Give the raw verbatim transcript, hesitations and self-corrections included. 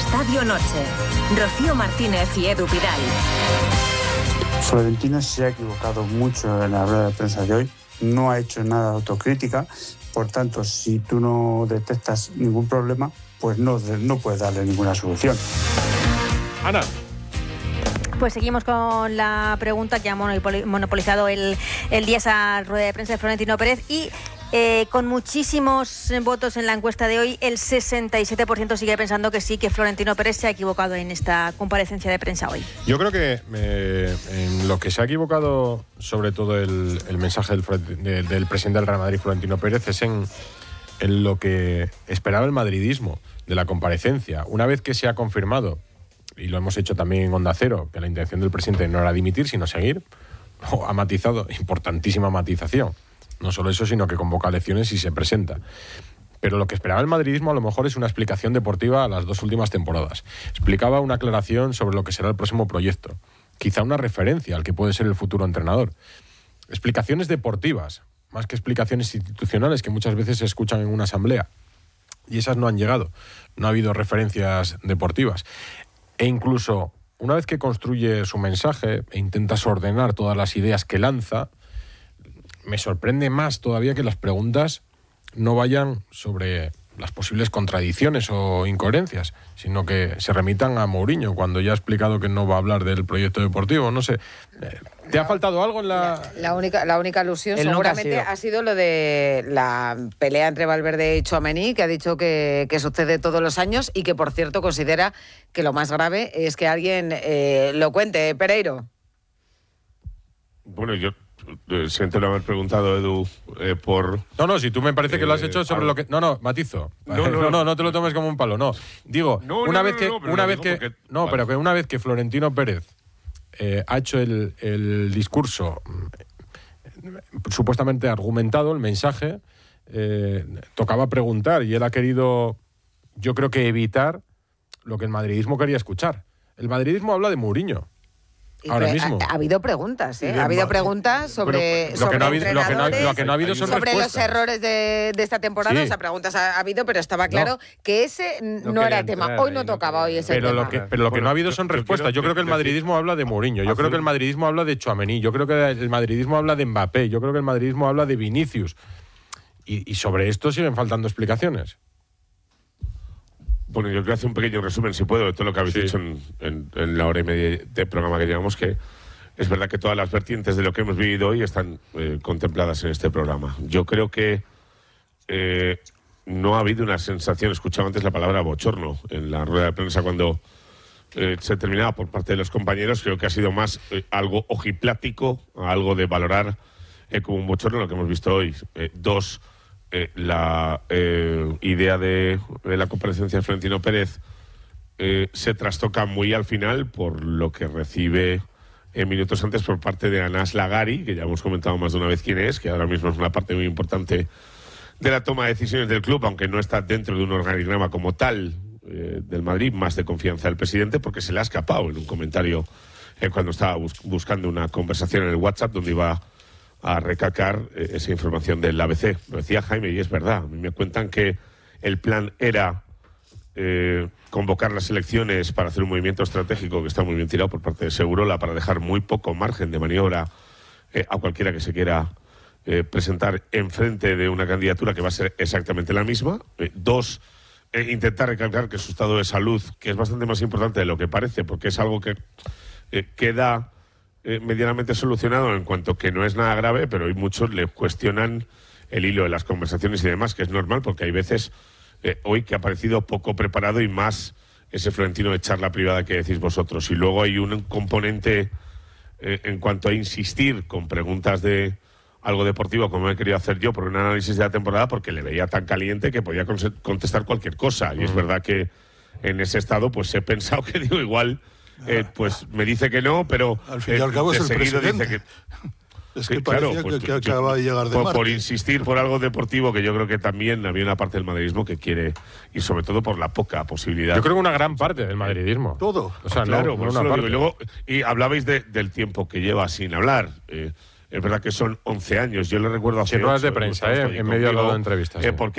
Estadio Noche. Rocío Martínez y Edu Pidal. Florentino se ha equivocado mucho en la rueda de prensa de hoy. No ha hecho nada de autocrítica. Por tanto, si tú no detectas ningún problema, pues no, no puedes darle ninguna solución. Ana. Pues seguimos con la pregunta que ha monopolizado el, el día esa rueda de prensa de Florentino Pérez y eh, con muchísimos votos en la encuesta de hoy, el sesenta y siete por ciento sigue pensando que sí, que Florentino Pérez se ha equivocado en esta comparecencia de prensa hoy. Yo creo que eh, en lo que se ha equivocado, sobre todo el, el mensaje del, del, del presidente del Real Madrid, Florentino Pérez, es en, en lo que esperaba el madridismo de la comparecencia. Una vez que se ha confirmado, y lo hemos hecho también en Onda Cero, que la intención del presidente no era dimitir, sino seguir, oh, ha matizado, importantísima matización. No solo eso, sino que convoca elecciones y se presenta. Pero lo que esperaba el madridismo a lo mejor es una explicación deportiva a las dos últimas temporadas. Explicaba una aclaración sobre lo que será el próximo proyecto. Quizá una referencia al que puede ser el futuro entrenador. Explicaciones deportivas, más que explicaciones institucionales que muchas veces se escuchan en una asamblea. Y esas no han llegado. No ha habido referencias deportivas. E incluso, una vez que construye su mensaje e intentas ordenar todas las ideas que lanza, me sorprende más todavía que las preguntas no vayan sobre las posibles contradicciones o incoherencias, sino que se remitan a Mourinho, cuando ya ha explicado que no va a hablar del proyecto deportivo. No sé, ¿te ha faltado algo en la...? La, la, única, la única alusión Él seguramente ha sido. ha sido lo de la pelea entre Valverde y Tchouaméni, que ha dicho que, que sucede todos los años y que, por cierto, considera que lo más grave es que alguien eh, lo cuente. Pereiro. Bueno, yo... siento no haber preguntado, Edu, eh, por... No, no, si tú me parece que lo has hecho sobre eh, lo que... No, no, matizo. No no, no, no, no te lo tomes como un palo, no. Digo, no, una no, vez no, que... No, una vez que porque... No, vale. pero que una vez que Florentino Pérez eh, ha hecho el, el discurso eh, supuestamente argumentado, el mensaje, eh, tocaba preguntar y él ha querido, yo creo que evitar lo que el madridismo quería escuchar. El madridismo habla de Mourinho. Ahora mismo. Ha, ha habido preguntas, ¿eh? Ha habido preguntas sobre, lo sobre que no ha habido, lo que no, lo que no ha habido son sobre respuestas. Los errores de, de esta temporada. Sí. O sea, preguntas ha, ha habido, pero estaba claro no. que ese no, no era el tema. Hoy no tocaba, hoy ese pero tema. Lo que, pero lo que bueno, no ha habido son yo, respuestas. Yo creo que el madridismo habla de Mourinho. Yo creo que el madridismo habla de Tchouaméni. Yo creo que el madridismo habla de Mbappé. Yo creo que el madridismo habla de Vinicius. Y, y sobre esto siguen faltando explicaciones. Bueno, yo quiero hacer un pequeño resumen, si puedo, de todo lo que habéis sí. dicho en, en, en la hora y media de programa que llevamos, que es verdad que todas las vertientes de lo que hemos vivido hoy están eh, contempladas en este programa. Yo creo que eh, no ha habido una sensación, escuchaba antes la palabra bochorno en la rueda de prensa cuando eh, se terminaba por parte de los compañeros. Creo que ha sido más eh, algo ojiplático, algo de valorar eh, como un bochorno lo que hemos visto hoy. Eh, dos, eh, la eh, idea de, de la comparecencia de Florentino Pérez eh, se trastoca muy al final por lo que recibe en minutos antes por parte de Anas Lagari, que ya hemos comentado más de una vez quién es, que ahora mismo es una parte muy importante de la toma de decisiones del club, aunque no está dentro de un organigrama como tal eh, del Madrid, más de confianza del presidente, porque se le ha escapado en un comentario eh, cuando estaba bus- buscando una conversación en el WhatsApp donde iba a recalcar eh, esa información del A B C. Lo decía Jaime y es verdad. A mí me cuentan que el plan era Eh, convocar las elecciones para hacer un movimiento estratégico que está muy bien tirado por parte de Segurola para dejar muy poco margen de maniobra eh, a cualquiera que se quiera eh, presentar enfrente de una candidatura que va a ser exactamente la misma. Eh, dos, eh, intentar recalcar que su estado de salud, que es bastante más importante de lo que parece, porque es algo que eh, queda eh, medianamente solucionado en cuanto que no es nada grave, pero hay muchos le cuestionan el hilo de las conversaciones y demás, que es normal porque hay veces... Eh, hoy que ha parecido poco preparado y más ese Florentino de charla privada que decís vosotros. Y luego hay un componente eh, en cuanto a insistir con preguntas de algo deportivo, como he querido hacer yo, por un análisis de la temporada, porque le veía tan caliente que podía contestar cualquier cosa. Y es verdad que en ese estado pues he pensado que digo igual, eh, pues me dice que no, pero al fin y al cabo eh, es el presidente. Dice que, Es que sí, parecía claro, pues, que, que acaba de llegar de por, Marte. por insistir por algo deportivo, que yo creo que también había una parte del madridismo que quiere, y sobre todo por la poca posibilidad. Yo creo que una gran parte del madridismo. Todo. O sea, claro, no, no una una parte. parte. Y, luego, y hablabais de, del tiempo que lleva sin hablar. Eh, es verdad que son once años. Yo le recuerdo hace en ruedas de ocho, prensa, eh, en medio de las entrevistas. Eh, sí. porque